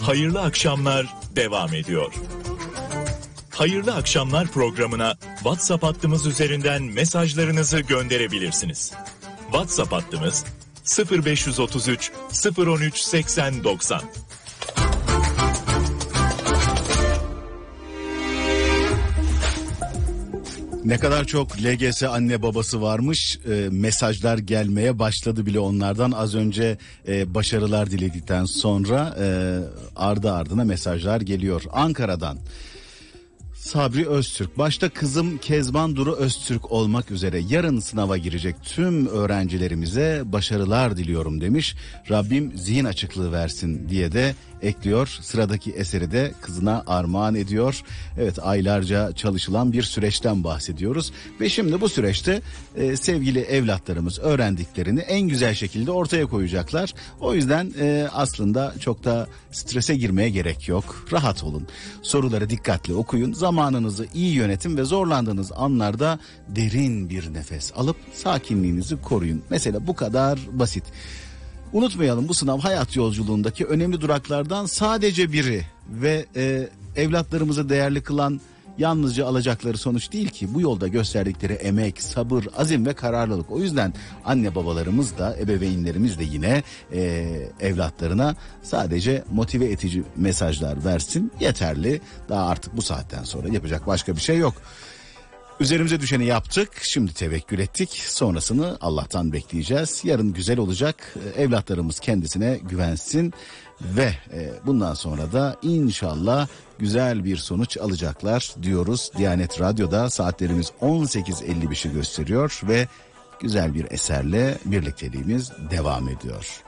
Hayırlı akşamlar devam ediyor. Hayırlı akşamlar programına WhatsApp hattımız üzerinden mesajlarınızı gönderebilirsiniz. WhatsApp hattımız 0533 013 80 90. Ne kadar çok LGS anne babası varmış, mesajlar gelmeye başladı bile onlardan. Az önce başarılar diledikten sonra ardı ardına mesajlar geliyor. Ankara'dan Sabri Öztürk, başta kızım Kezban Duru Öztürk olmak üzere yarın sınava girecek tüm öğrencilerimize başarılar diliyorum demiş. Rabbim zihin açıklığı versin diye de ekliyor. Sıradaki eseri de kızına armağan ediyor. Evet, aylarca çalışılan bir süreçten bahsediyoruz. Ve şimdi bu süreçte sevgili evlatlarımız öğrendiklerini en güzel şekilde ortaya koyacaklar. O yüzden aslında çok da strese girmeye gerek yok. Rahat olun. Soruları dikkatli okuyun. Zamanınızı iyi yönetin ve zorlandığınız anlarda derin bir nefes alıp sakinliğinizi koruyun. Mesela bu kadar basit. Unutmayalım, bu sınav hayat yolculuğundaki önemli duraklardan sadece biri ve evlatlarımızı değerli kılan yalnızca alacakları sonuç değil ki, bu yolda gösterdikleri emek, sabır, azim ve kararlılık. O yüzden anne babalarımız da, ebeveynlerimiz de yine evlatlarına sadece motive edici mesajlar versin yeterli. Daha artık bu saatten sonra yapacak başka bir şey yok. Üzerimize düşeni yaptık, şimdi tevekkül ettik, sonrasını Allah'tan bekleyeceğiz. Yarın güzel olacak, evlatlarımız kendisine güvensin ve bundan sonra da inşallah güzel bir sonuç alacaklar diyoruz. Diyanet Radyo'da saatlerimiz 18.55'i gösteriyor ve güzel bir eserle birlikteliğimiz devam ediyor.